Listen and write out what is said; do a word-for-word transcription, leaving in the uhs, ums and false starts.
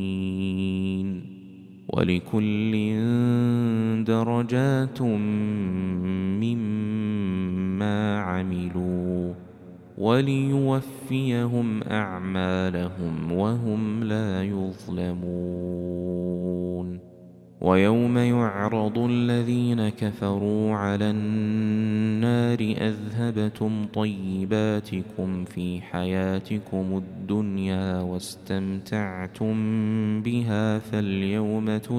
وَلِكُلٍّ دَرَجَاتٌ مِّمَّا عَمِلُوا وَلِيُوَفِّيَهُمْ أَعْمَالَهُمْ وَهُمْ لَا يُظْلَمُونَ وَيَوْمَ يُعْرَضُ الَّذِينَ كَفَرُوا عَلَى النَّارِ أَذْهَبْتُمْ طَيِّبَاتِكُمْ فِي حَيَاتِكُمُ الدُّنْيَا وَاسْتَمْتَعْتُمْ بِهَا فَالْيَوْمَ